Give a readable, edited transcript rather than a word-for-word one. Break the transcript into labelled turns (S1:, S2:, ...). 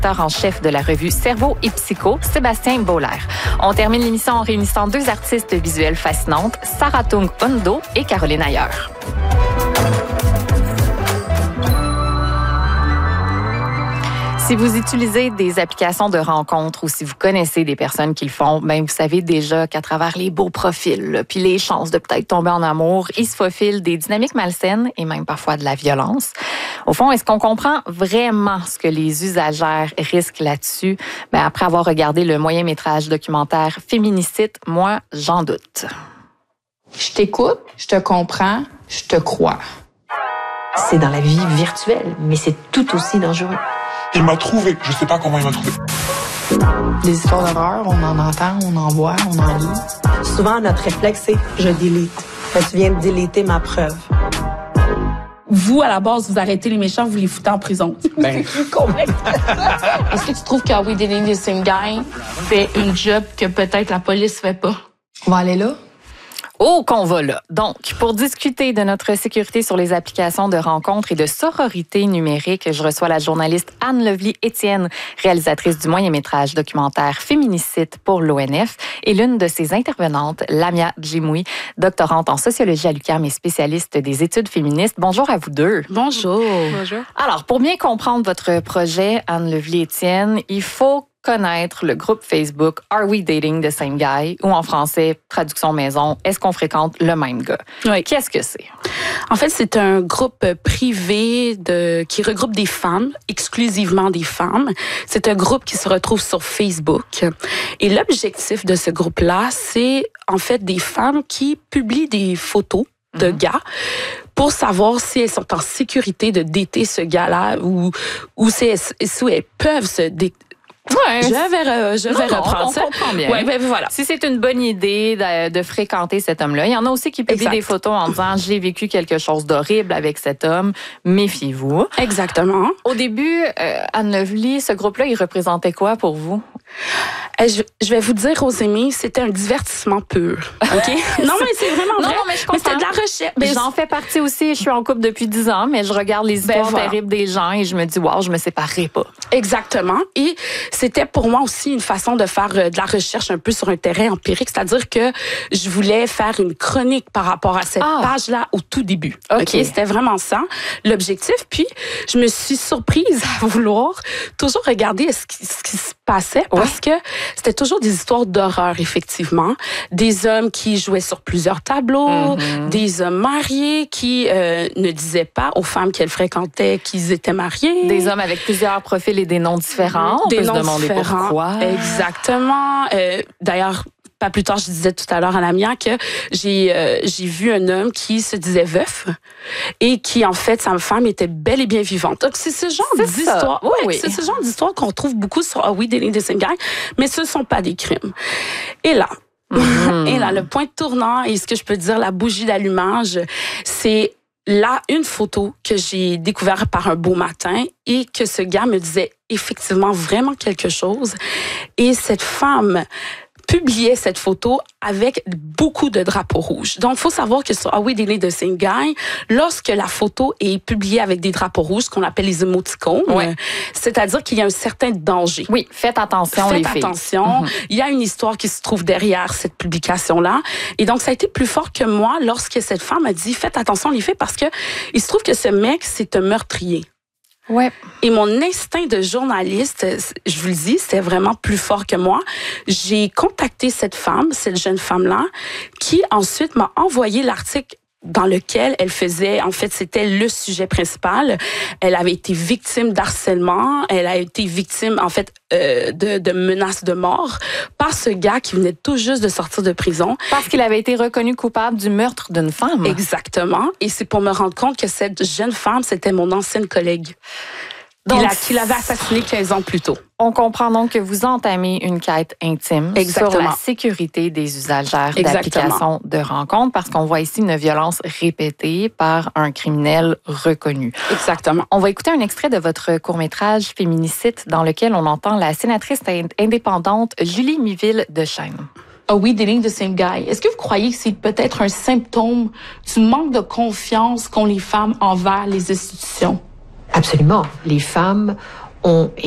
S1: rédacteur en chef de la revue Cerveau et Psycho, Sébastien Bollaert. On termine l'émission en réunissant deux artistes visuelles fascinantes, Sarah Tung Hondo et Caroline Ayer. Si vous utilisez des applications de rencontres ou si vous connaissez des personnes qui le font, ben vous savez déjà qu'à travers les beaux profils, puis les chances de peut-être tomber en amour, il se faufile des dynamiques malsaines et même parfois de la violence. Au fond, est-ce qu'on comprend vraiment ce que les usagères risquent là-dessus? Ben après avoir regardé le moyen-métrage documentaire Féminicide, moi, j'en doute.
S2: Je t'écoute, je te comprends, je te crois.
S3: C'est dans la vie virtuelle, mais c'est tout aussi dangereux.
S4: Il m'a trouvé. Je sais pas comment il m'a trouvé.
S2: Des histoires d'horreur, on en entend, on en voit, on en lit.
S5: Souvent, notre réflexe, c'est « je delete ». Ben, tu viens de déléter ma preuve.
S6: Vous, à la base, vous arrêtez les méchants, vous les foutez en prison.
S4: Ben,
S6: Est-ce que tu trouves que We Dating the Same Guy fait une job que peut-être la police fait pas?
S2: On va aller là?
S1: Oh, qu'on va là. Donc, pour discuter de notre sécurité sur les applications de rencontres et de sororité numérique, je reçois la journaliste Anne-Lovely Étienne, réalisatrice du moyen-métrage documentaire Féminicide pour l'ONF, et l'une de ses intervenantes, Lamia Djimoui, doctorante en sociologie à l'UQAM et spécialiste des études féministes. Bonjour à vous deux.
S6: Bonjour.
S1: Bonjour. Alors, pour bien comprendre votre projet, Anne-Lovely Étienne, il faut connaître le groupe Facebook Are We Dating the Same Guy? Ou en français, traduction maison, est-ce qu'on fréquente le même gars?
S6: Oui.
S1: Qu'est-ce que c'est?
S6: En fait, c'est un groupe privé qui regroupe des femmes, exclusivement des femmes. C'est un groupe qui se retrouve sur Facebook. Et l'objectif de ce groupe-là, c'est en fait des femmes qui publient des photos de gars pour savoir si elles sont en sécurité de dater ce gars-là ou si elles peuvent se dater.
S1: Ouais,
S6: je vais reprendre ça.
S1: On comprend bien.
S6: Ouais, ben voilà.
S1: Si c'est une bonne idée de fréquenter cet homme-là, il y en a aussi qui publient des photos en disant « j'ai vécu quelque chose d'horrible avec cet homme, méfiez-vous ».
S6: Exactement.
S1: Au début, Anne-Lovely, ce groupe-là, il représentait quoi pour vous?
S6: Je vais vous dire, Rosémie, c'était un divertissement pur. OK? Non, mais c'est vraiment vrai.
S1: Non, mais je comprends.
S6: Mais c'était de la recherche.
S1: J'en fais partie aussi. Je suis en couple depuis 10 ans, mais je regarde les histoires terribles des gens et je me dis « wow, je me séparerai pas ».
S6: Exactement. Et c'était pour moi aussi une façon de faire de la recherche un peu sur un terrain empirique, c'est-à-dire que je voulais faire une chronique par rapport à cette page-là au tout début. OK? C'était vraiment ça, l'objectif. Puis, je me suis surprise à vouloir toujours regarder ce qui se passait parce que c'était toujours des histoires d'horreur, effectivement. Des hommes qui jouaient sur plusieurs tableaux, des hommes mariés qui ne disaient pas aux femmes qu'elles fréquentaient qu'ils étaient mariés.
S1: Des hommes avec plusieurs profils et des noms différents. On peut se demander pourquoi.
S6: Exactement. D'ailleurs, pas plus tard, je disais tout à l'heure à Lamia que j'ai vu un homme qui se disait veuf et qui, en fait, sa femme était belle et bien vivante. Donc, c'est ce genre d'histoire. Oui. C'est ce genre d'histoire qu'on trouve beaucoup sur We Dating the Same Guy, mais ce ne sont pas des crimes. Et là, le point tournant et ce que je peux dire, la bougie d'allumage, c'est là, une photo que j'ai découverte par un beau matin et que ce gars me disait effectivement vraiment quelque chose. Et cette femme publiait cette photo avec beaucoup de drapeaux rouges. Donc, il faut savoir que sur Are We Dating the Same Guy, lorsque la photo est publiée avec des drapeaux rouges, ce qu'on appelle les émoticônes, c'est-à-dire qu'il y a un certain danger.
S1: Oui, faites attention, les filles.
S6: Faites attention. Il y a une histoire qui se trouve derrière cette publication-là. Et donc, ça a été plus fort que moi lorsque cette femme a dit « Faites attention, les filles, parce que il se trouve que ce mec, c'est un meurtrier. »
S1: Ouais.
S6: Et mon instinct de journaliste, je vous le dis, c'était vraiment plus fort que moi. J'ai contacté cette jeune femme-là, qui ensuite m'a envoyé l'article dans lequel elle faisait, en fait, c'était le sujet principal. Elle avait été victime d'harcèlement, elle a été victime, en fait, de menaces de mort par ce gars qui venait tout juste de sortir de prison.
S1: Parce qu'il avait été reconnu coupable du meurtre d'une femme.
S6: Exactement. Et c'est pour me rendre compte que cette jeune femme, c'était mon ancienne collègue. Donc, qu'il avait assassiné 15 ans plus tôt.
S1: On comprend donc que vous entamez une quête intime sur la sécurité des usagères d'applications de rencontres parce qu'on voit ici une violence répétée par un criminel reconnu.
S6: Exactement.
S1: On va écouter un extrait de votre court-métrage Féminicide dans lequel on entend la sénatrice indépendante Julie Miville de Chêne.
S6: Are We Dating the Same Guy? Est-ce que vous croyez que c'est peut-être un symptôme du manque de confiance qu'ont les femmes envers les institutions?
S3: Absolument. Les femmes ont